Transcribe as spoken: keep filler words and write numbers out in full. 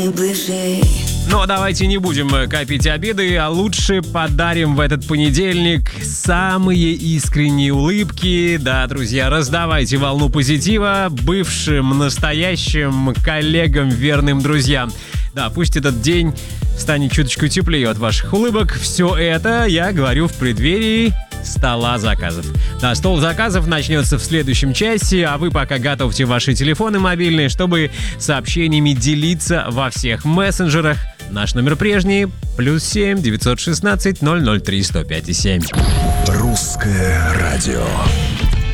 Но давайте не будем копить обиды, а лучше подарим в этот понедельник самые искренние улыбки. Да, друзья, раздавайте волну позитива бывшим, настоящим коллегам, верным друзьям. Да, пусть этот день станет чуточку теплее от ваших улыбок. Все это я говорю в преддверии стола заказов. Да, стол заказов начнется в следующем часе, а вы пока готовьте ваши телефоны мобильные, чтобы сообщениями делиться во всех мессенджерах. Наш номер прежний, плюс семь девятьсот шестнадцать ноль ноль три сто пять и семь. Русское радио.